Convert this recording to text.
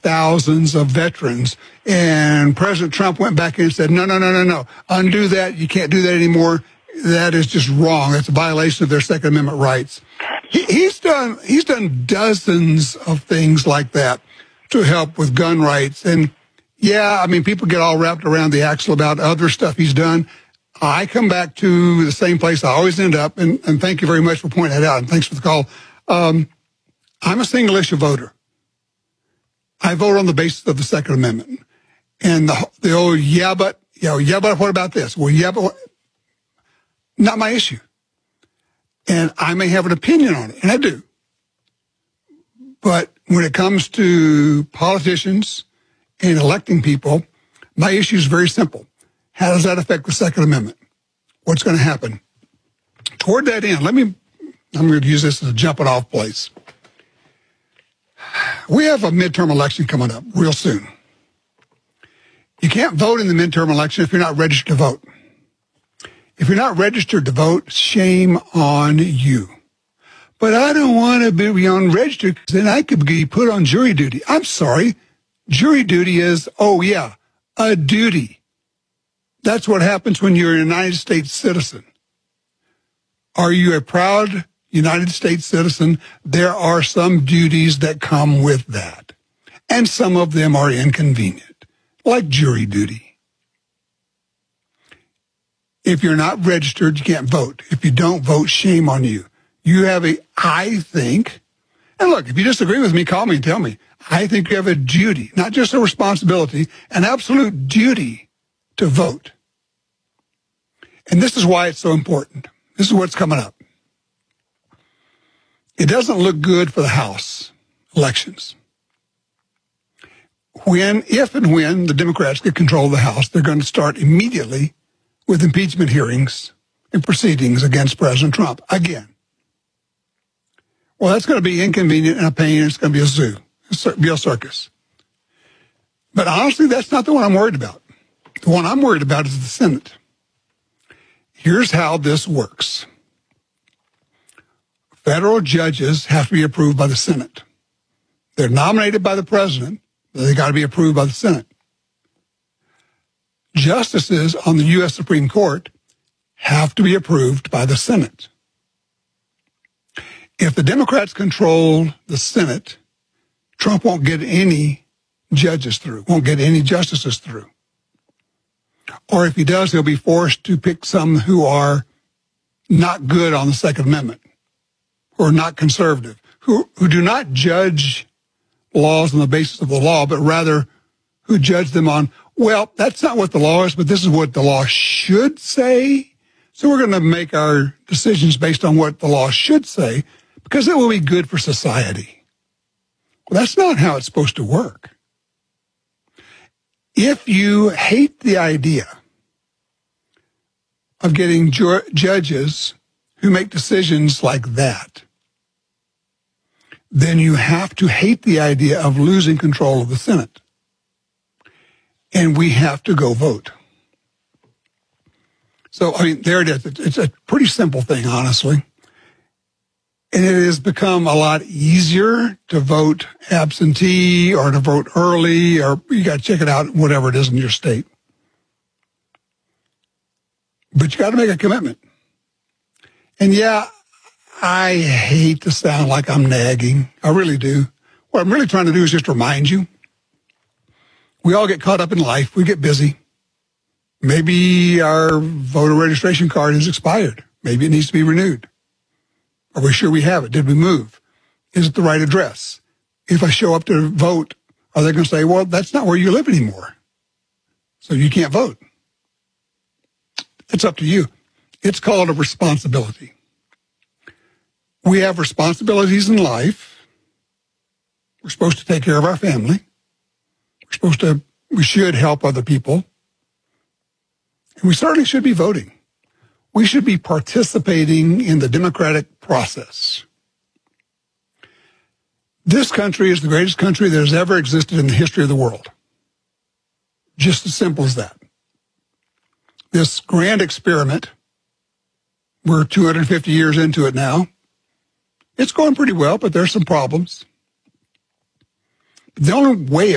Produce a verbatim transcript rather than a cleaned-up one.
thousands of veterans. And President Trump went back and said, no, no, no, no, no. Undo that. You can't do that anymore. That is just wrong. That's a violation of their Second Amendment rights. He, he's done, he's done dozens of things like that to help with gun rights. And yeah, I mean, people get all wrapped around the axle about other stuff he's done. I come back to the same place I always end up. And, and thank you very much for pointing that out. And thanks for the call. Um, I'm a single issue voter. I vote on the basis of the Second Amendment. And the, the old, yeah, but, you know, yeah, but what about this? Well, yeah, but what? Not my issue. And I may have an opinion on it, and I do. But when it comes to politicians and electing people, my issue is very simple. How does that affect the Second Amendment? What's going to happen? Toward that end, let me, I'm going to use this as a jumping off place. We have a midterm election coming up real soon. You can't vote in the midterm election if you're not registered to vote. If you're not registered to vote, shame on you. But I don't want to be unregistered because then I could be put on jury duty. I'm sorry. Jury duty is, oh yeah, a duty. That's what happens when you're a United States citizen. Are you a proud United States citizen? There are some duties that come with that. And some of them are inconvenient, like jury duty. If you're not registered, you can't vote. If you don't vote, shame on you. You have a, I think, and look, if you disagree with me, call me and tell me. I think you have a duty, not just a responsibility, an absolute duty to vote. And this is why it's so important. This is what's coming up. It doesn't look good for the House elections. When, if and when the Democrats get control of the House, they're going to start immediately with impeachment hearings and proceedings against President Trump again. Well, that's going to be inconvenient and a pain. It's going to be a zoo, it'll be a circus. But honestly, that's not the one I'm worried about. The one I'm worried about is the Senate. Here's how this works. Federal judges have to be approved by the Senate. They're nominated by the president, but they got to be approved by the Senate. Justices on the U S Supreme Court have to be approved by the Senate. If the Democrats control the Senate, Trump won't get any judges through, won't get any justices through. Or if he does, he'll be forced to pick some who are not good on the Second Amendment, who are not conservative, who, who do not judge laws on the basis of the law, but rather who judge them on, well, that's not what the law is, but this is what the law should say. So we're going to make our decisions based on what the law should say because it will be good for society. Well, that's not how it's supposed to work. If you hate the idea of getting ju- judges who make decisions like that, then you have to hate the idea of losing control of the Senate. And we have to go vote. So, I mean, there it is. It's a pretty simple thing, honestly. And it has become a lot easier to vote absentee or to vote early, or you got to check it out, whatever it is in your state. But you got to make a commitment. And yeah, I hate to sound like I'm nagging. I really do. What I'm really trying to do is just remind you. We all get caught up in life. We get busy. Maybe our voter registration card has expired. Maybe it needs to be renewed. Are we sure we have it? Did we move? Is it the right address? If I show up to vote, are they going to say, well, that's not where you live anymore, so you can't vote? It's up to you. It's called a responsibility. We have responsibilities in life. We're supposed to take care of our family. We're supposed to, we should help other people. And we certainly should be voting. We should be participating in the democratic process. This country is the greatest country that has ever existed in the history of the world. Just as simple as that. This grand experiment, we're two hundred fifty years into it now. It's going pretty well, but there's some problems. The only way